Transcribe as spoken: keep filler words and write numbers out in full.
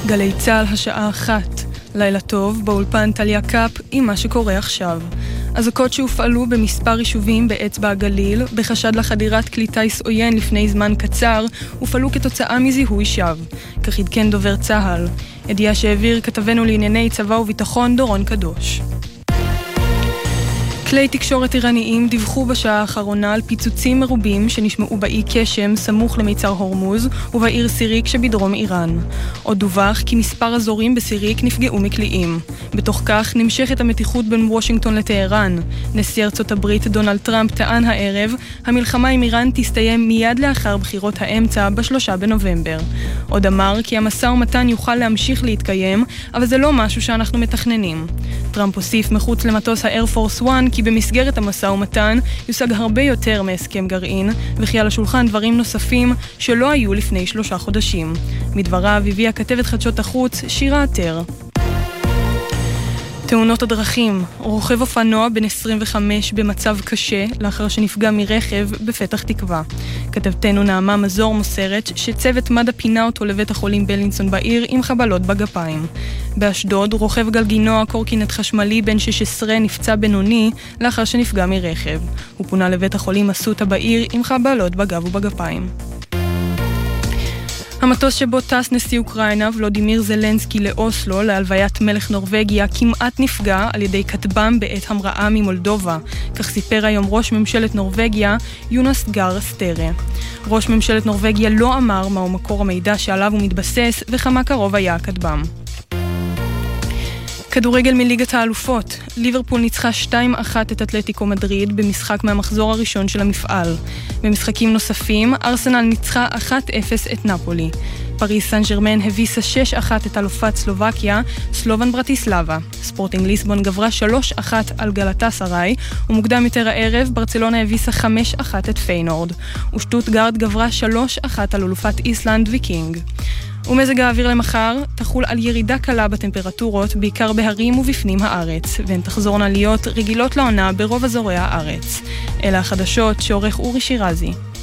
גלי צהל השעה אחת, לילה טוב, באולפן טליה קאפ עם מה שקורה עכשיו. אזעקות שהופעלו במספר יישובים באצבע הגליל, בחשד לחדירת כלי טיס עוין לפני זמן קצר, הופעלו כתוצאה מזיהוי שווא. כך עדכן דובר צהל. ידיעה שהעביר כתבנו לענייני צבא וביטחון דורון קדוש. כלי תקשורת איראניים דיווחו בשעה האחרונה על פיצוצים מרובים שנשמעו באי קשם סמוך למיצר הורמוז ובעיר סיריק שבדרום איראן. עוד דווח כי מספר אזורים בסיריק נפגעו מקליעים. בתוך כך נמשכת המתיחות בין וושינגטון לטהרן. נשיא ארצות הברית דונלד טראמפ טען הערב, המלחמה עם איראן תסתיים מיד לאחר בחירות האמצע בשלושה בנובמבר. עוד אמר כי המשא ומתן יוכל להמשיך להתקיים, אבל זה לא משהו שאנחנו מתכננים. טראמפ הוסיף מחוץ למטוס האייר פורס אחת כי במסגרת המשא ומתן יושג הרבה יותר מהסכם גרעין, וכי על השולחן דברים נוספים שלא היו לפני שלושה חודשים. מדבריו הביאה כתבת חדשות החוץ שירה עטר. תאונות הדרכים, רוכב אופנוע בן עשרים וחמש במצב קשה לאחר שנפגע מרכב בפתח תקווה. כתבתנו נעמה מזור מוסרת שצוות מד"א פינה אותו לבית החולים בלינסון בעיר עם חבלות בגפיים. באשדוד רוכב גלגינוע קורקינט חשמלי בן שש עשרה נפצע בינוני לאחר שנפגע מרכב. הוא פונה לבית החולים אסותא בעיר עם חבלות בגב ובגפיים. המטוס שבו טס נשיא אוקראינה ולודימיר זלנסקי לאוסלו להלוויית מלך נורווגיה כמעט נפגע על ידי כטב"ם בעת המראה ממולדובה, כך סיפר היום ראש ממשלת נורווגיה יונס גאר סטרה. ראש ממשלת נורווגיה לא אמר מהו מקור המידע שעליו הוא מתבסס וכמה קרוב היה הכטב"ם. כדורגל מליגת האלופות, ליברפול ניצחה שתיים אחת את אתלטיקו מדריד במשחק מהמחזור הראשון של המפעל. במשחקים נוספים, ארסנל ניצחה אחת אפס את נפולי. פריס סן ז'רמן הביסה שש אחת את אלופת סלובקיה, סלובן ברטיסלבה. ספורטינג ליסבון גברה שלוש אחת על גלאטסראי, ומוקדם יותר הערב ברצלונה הביסה חמש אחת את פיינורד. ושטוטגרד גברה שלוש אחת על אלופת איסלנד ויקינג. ומזג האוויר למחר תחול על ירידה קלה בטמפרטורות, בעיקר בהרים ובפנים הארץ, והן תחזורנה להיות רגילות לעונה ברוב אזורי הארץ. אלה החדשות שעורך אורי שירזי.